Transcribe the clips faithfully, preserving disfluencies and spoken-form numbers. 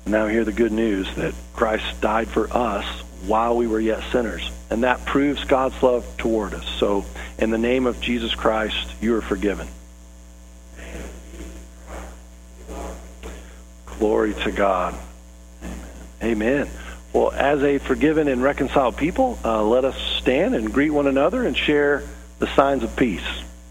Now hear the good news that Christ died for us while we were yet sinners. And that proves God's love toward us. So in the name of Jesus Christ, you are forgiven. Glory to God. Amen. Amen. Well, as a forgiven and reconciled people, uh, let us stand and greet one another and share the signs of peace.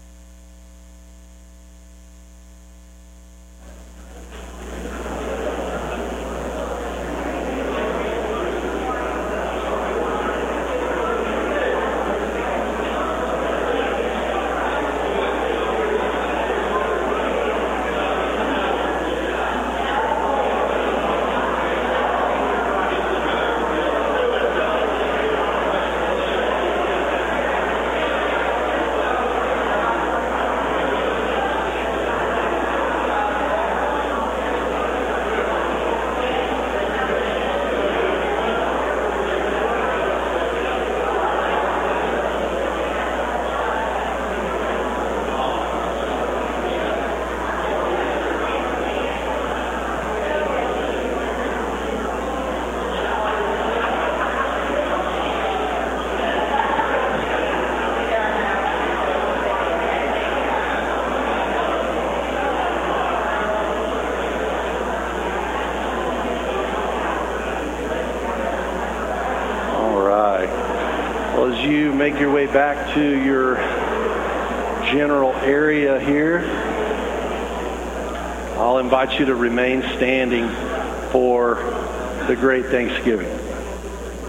As you make your way back to your general area here, I'll invite you to remain standing for the great Thanksgiving.